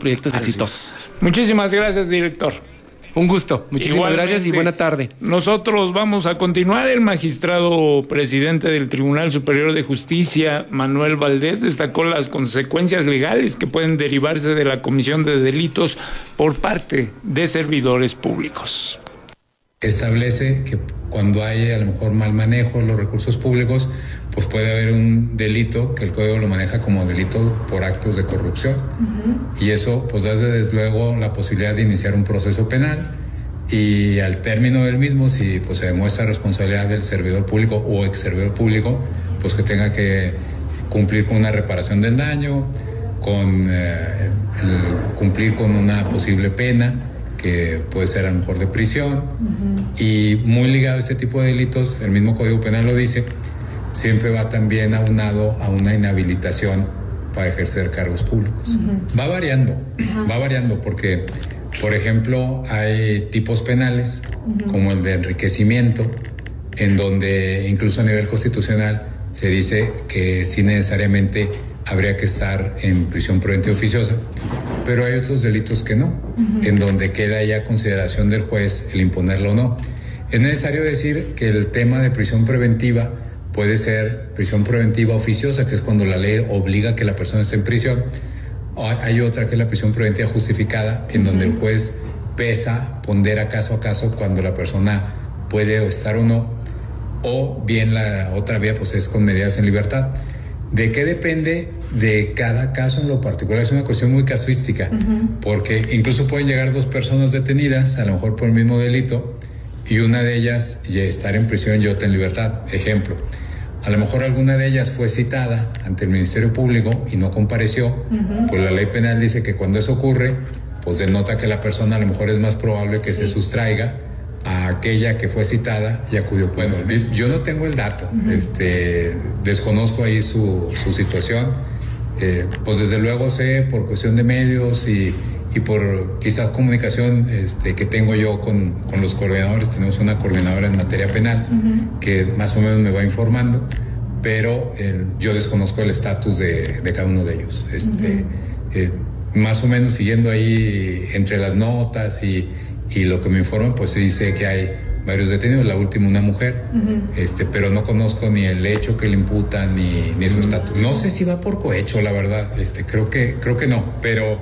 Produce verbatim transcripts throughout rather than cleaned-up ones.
proyectos Así exitosos. es. Muchísimas gracias, director. Un gusto, muchísimas Igualmente, gracias y buena tarde. Nosotros vamos a continuar. El magistrado presidente del Tribunal Superior de Justicia, Manuel Valdés, destacó las consecuencias legales que pueden derivarse de la comisión de delitos por parte de servidores públicos. Establece que cuando hay a lo mejor mal manejo de los recursos públicos, pues puede haber un delito que el código lo maneja como delito por actos de corrupción. Uh-huh. Y eso pues da desde luego la posibilidad de iniciar un proceso penal y al término del mismo, si pues se demuestra responsabilidad del servidor público o ex servidor público, pues que tenga que cumplir con una reparación del daño, con eh, el cumplir con una posible pena que puede ser a lo mejor de prisión. Uh-huh. Y muy ligado a este tipo de delitos, el mismo Código Penal lo dice, siempre va también aunado a una inhabilitación para ejercer cargos públicos. Uh-huh. Va variando, uh-huh. va variando porque, por ejemplo, hay tipos penales, uh-huh. como el de enriquecimiento, en donde incluso a nivel constitucional se dice que sí necesariamente habría que estar en prisión preventiva oficiosa, pero hay otros delitos que no, uh-huh. en donde queda ya consideración del juez el imponerlo o no. Es necesario decir que el tema de prisión preventiva puede ser prisión preventiva oficiosa, que es cuando la ley obliga a que la persona esté en prisión. Hay otra que es la prisión preventiva justificada, en donde el juez pesa, pondera caso a caso cuando la persona puede estar o no, o bien la otra vía pues es con medidas en libertad. ¿De qué depende? De cada caso en lo particular. Es una cuestión muy casuística, uh-huh. porque incluso pueden llegar dos personas detenidas, a lo mejor por el mismo delito, y una de ellas ya estar en prisión y otra en libertad. Ejemplo, a lo mejor alguna de ellas fue citada ante el Ministerio Público y no compareció, uh-huh. pues la ley penal dice que cuando eso ocurre, pues denota que la persona a lo mejor es más probable que sí. se sustraiga a aquella que fue citada y acudió. Bueno, yo no tengo el dato, uh-huh. este, desconozco ahí su, su situación, eh, pues desde luego sé por cuestión de medios y, y por quizás comunicación este, que tengo yo con, con los coordinadores. Tenemos una coordinadora en materia penal uh-huh. que más o menos me va informando, pero eh, yo desconozco el estatus de, de cada uno de ellos. Este, uh-huh. eh, más o menos siguiendo ahí entre las notas y Y lo que me informan, pues sí sé que hay varios detenidos, la última una mujer, uh-huh. este, pero no conozco ni el hecho que le imputan ni, ni su estatus. No sé si va por cohecho, la verdad, este, creo que, creo que no, pero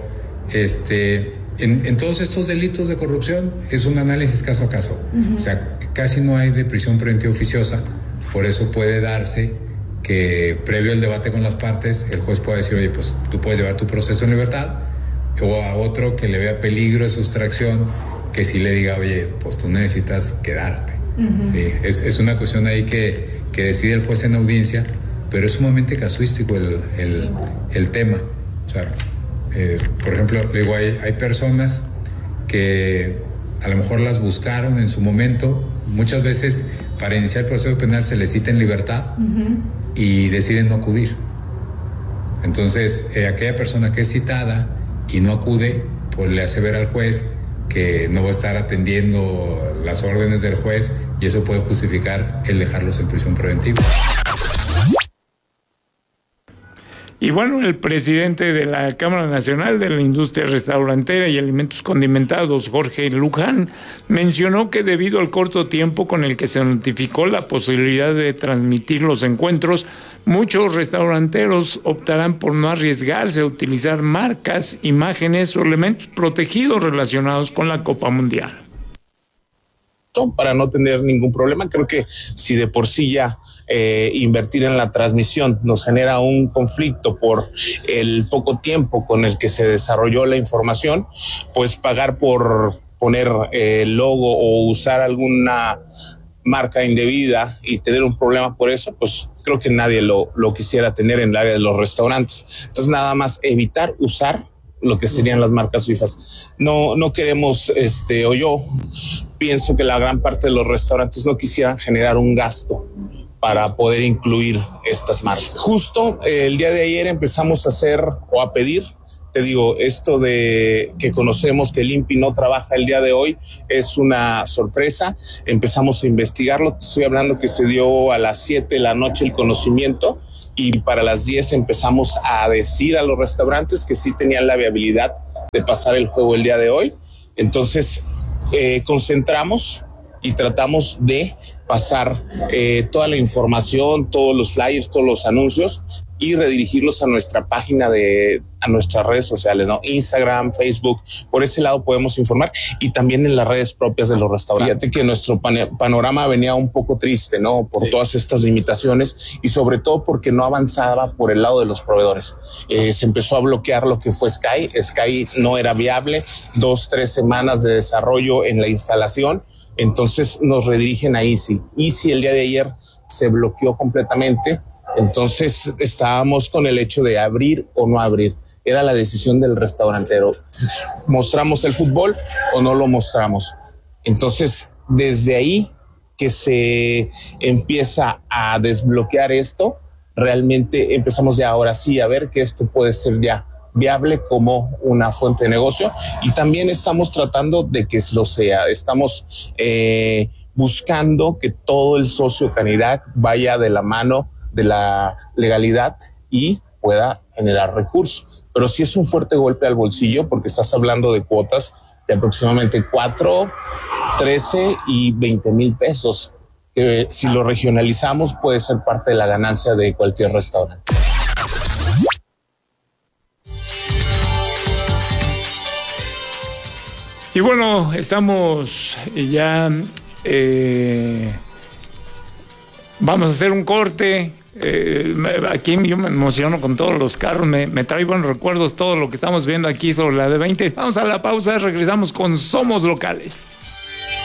este, en, en todos estos delitos de corrupción es un análisis caso a caso. Uh-huh. O sea, casi no hay de prisión preventiva oficiosa, por eso puede darse que previo al debate con las partes, el juez puede decir, oye, pues tú puedes llevar tu proceso en libertad, o a otro que le vea peligro de sustracción, que sí le diga, oye, pues tú necesitas quedarte. Uh-huh. Sí, es, es una cuestión ahí que, que decide el juez en audiencia, pero es sumamente casuístico el, el, el tema. O sea, eh, por ejemplo, digo, hay, hay personas que a lo mejor las buscaron en su momento. Muchas veces para iniciar el proceso penal se les cita en libertad uh-huh. y deciden no acudir. Entonces, eh, aquella persona que es citada y no acude, pues le hace ver al juez que no va a estar atendiendo las órdenes del juez y eso puede justificar el dejarlos en prisión preventiva. Y bueno, el presidente de la Cámara Nacional de la Industria Restaurantera y Alimentos Condimentados, Jorge Luján, mencionó que debido al corto tiempo con el que se notificó la posibilidad de transmitir los encuentros, muchos restauranteros optarán por no arriesgarse a utilizar marcas, imágenes o elementos protegidos relacionados con la Copa Mundial. Para no tener ningún problema, creo que si de por sí ya eh, invertir en la transmisión nos genera un conflicto por el poco tiempo con el que se desarrolló la información, pues pagar por poner eh, el logo o usar alguna marca indebida y tener un problema por eso, pues creo que nadie lo, lo quisiera tener en el área de los restaurantes. Entonces nada más evitar usar lo que serían las marcas fifas. No, no queremos, este, o yo pienso que la gran parte de los restaurantes no quisieran generar un gasto para poder incluir estas marcas. Justo eh, el día de ayer empezamos a hacer o a pedir, te digo, esto de que conocemos que el I N P I no trabaja el día de hoy es una sorpresa. Empezamos a investigarlo. Te estoy hablando que se dio a las siete de la noche el conocimiento y para las diez empezamos a decir a los restaurantes que sí tenían la viabilidad de pasar el juego el día de hoy. Entonces, eh, concentramos y tratamos de pasar eh, toda la información, todos los flyers, todos los anuncios y redirigirlos a nuestra página de, a nuestras redes sociales, ¿no? Instagram, Facebook, por ese lado podemos informar y también en las redes propias de los restaurantes. Fíjate que nuestro pan- panorama venía un poco triste, ¿no? Por sí. todas estas limitaciones y sobre todo porque no avanzaba por el lado de los proveedores. Eh, se empezó a bloquear lo que fue Sky. Sky no era viable, dos, tres semanas de desarrollo en la instalación. Entonces nos redirigen a Easy. Easy el día de ayer se bloqueó completamente. Entonces estábamos con el hecho de abrir o no abrir. Era la decisión del restaurantero. ¿Mostramos el fútbol o no lo mostramos? Entonces, desde ahí que se empieza a desbloquear esto, realmente empezamos ya ahora sí a ver que esto puede ser ya viable como una fuente de negocio y también estamos tratando de que lo sea. Estamos eh, buscando que todo el socio Canirac vaya de la mano de la legalidad y pueda generar recursos. Pero sí es un fuerte golpe al bolsillo porque estás hablando de cuotas de aproximadamente cuatro, trece y veinte mil pesos. Que si lo regionalizamos puede ser parte de la ganancia de cualquier restaurante. Y bueno, estamos ya, eh, vamos a hacer un corte. Eh, aquí yo me emociono con todos los carros, me, me trae buenos recuerdos todo lo que estamos viendo aquí sobre la D veinte. Vamos a la pausa, regresamos con Somos Locales.